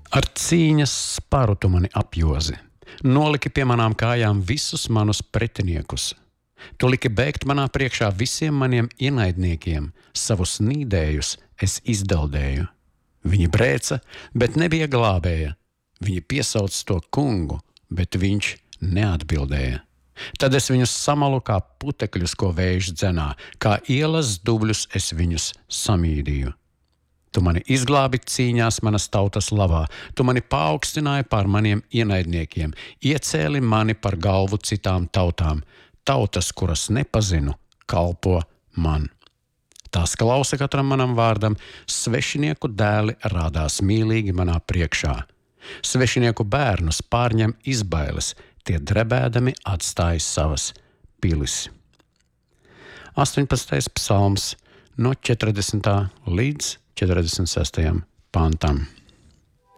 Ar cīņas sparu tu mani apjozi, noliki pie manām kājām visus manus pretiniekus. Tu liki bēgt manā priekšā visiem maniem ienaidniekiem, savus nīdējus es izdeldēju. Viņi brēca, bet nebija glābēja. Viņi piesauc to kungu, bet viņš neatbildēja. Tad es viņus samalu kā putekļus, ko vējš dzenā, kā ielas dubļus es viņus samīdīju. Tu mani izglābi cīņās manas tautas labā, tu mani paaugstināji pār maniem ienaidniekiem, iecēli mani par galvu citām tautām, tautas, kuras nepazinu, kalpo man. Tās klausa katram manam vārdam, svešinieku dēli rādās mīlīgi manā priekšā. Svešinieku bērnus pārņem izbailes, tie drebēdami atstāj savas pilis. 18. psalms no 40. līdz 46. pantam.